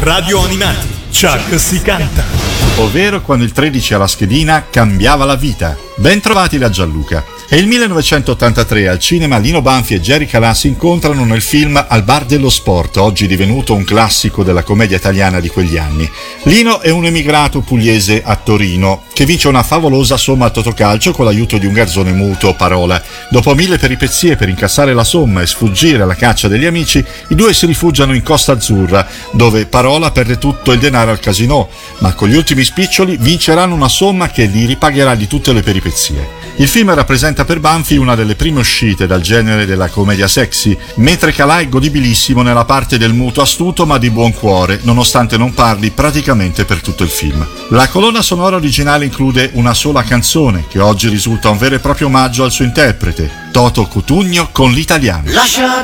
Radio Animati, Chuck si canta. Ovvero quando il 13 alla schedina cambiava la vita. Ben trovati da Gianluca. È il 1983, al cinema Lino Banfi e Jerry Calà si incontrano nel film Al bar dello sport, oggi divenuto un classico della commedia italiana di quegli anni. Lino è un emigrato pugliese a Torino, che vince una favolosa somma al Totocalcio con l'aiuto di un garzone muto, Parola. Dopo 1000 peripezie per incassare la somma e sfuggire alla caccia degli amici, i due si rifugiano in Costa Azzurra, dove Parola perde tutto il denaro al casinò, ma con gli ultimi spiccioli vinceranno una somma che li ripagherà di tutte le peripezie. Il film rappresenta per Banfi una delle prime uscite dal genere della commedia sexy, mentre Calà è godibilissimo nella parte del muto astuto ma di buon cuore, nonostante non parli praticamente per tutto il film. La colonna sonora originale include una sola canzone, che oggi risulta un vero e proprio omaggio al suo interprete, Toto Cutugno con l'italiano.